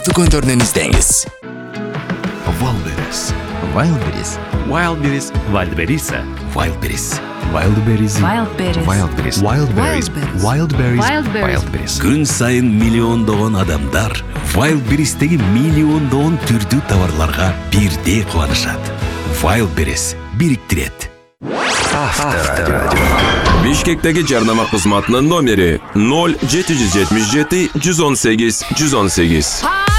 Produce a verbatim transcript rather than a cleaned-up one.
Дүкендерден издеңиз. Wildberries. Wildberries. Wildberries. Вальдбериса. Wildberries. Wildberries. Wildberries. Wildberries. Wildberries. Wildberries. Wildberries. Wildberries. Күн сайын миллиондогон адамдар Wildberries'теги миллиондогон түрдүү товарларга бирдей кубанышат. Wildberries бириктирет. Авторадио. Бишкектеги жарнама кызматынын номери ноль жети жүз жетимиш жети жүз он сегиз жүз он сегиз.